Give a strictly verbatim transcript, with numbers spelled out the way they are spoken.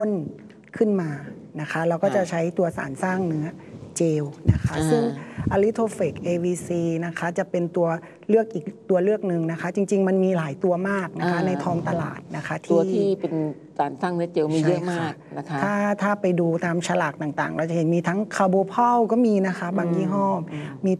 ข้นขึ้นมานะคะเราก็จะใช้ตัวสารสร้างเนื้อเจลนะคะซึ่ง a r i t h o f a g เอ วี ซี นะคะจะเป็นตัวเลือกอีกตัวเลือกหนึ่งนะคะจริงๆมันมีหลายตัวมากนะคะในท้องตลาดนะคะตัวที่เป็นสารสร้างเนื้อเจลมีเยอะมากนะคะถ้าถ้าไปดูตามฉลากต่างๆเราจะเห็นมีทั้งคาร์โบพอลก็มีนะคะบางยี่ห้อมี